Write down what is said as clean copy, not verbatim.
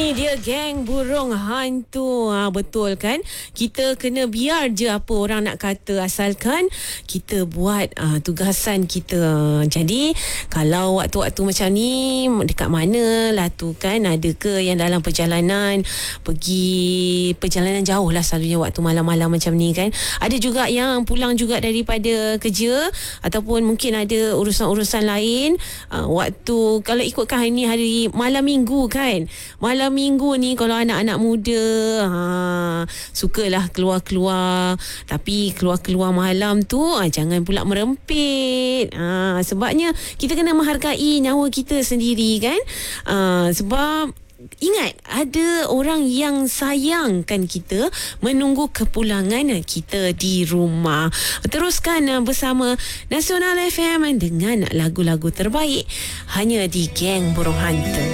Ini dia geng burung hantu. Betul kan? Kita kena biar je apa orang nak kata, asalkan kita buat tugasan kita. Jadi kalau waktu-waktu macam ni, dekat mana lah tu kan, ada ke yang dalam perjalanan, pergi perjalanan jauh lah selalunya waktu malam-malam macam ni kan. Ada juga yang pulang juga daripada kerja, ataupun mungkin ada urusan-urusan lain. Waktu kalau ikutkan ini hari malam minggu kan, malam minggu ni kalau anak-anak muda sukalah keluar-keluar, tapi keluar-keluar malam tu jangan pula merempit. Sebabnya kita kena menghargai nyawa kita sendiri kan. Sebab ingat, ada orang yang sayangkan kita, menunggu kepulangan kita di rumah. Teruskan bersama Nasional FM dengan lagu-lagu terbaik hanya di Geng Burung Hantu.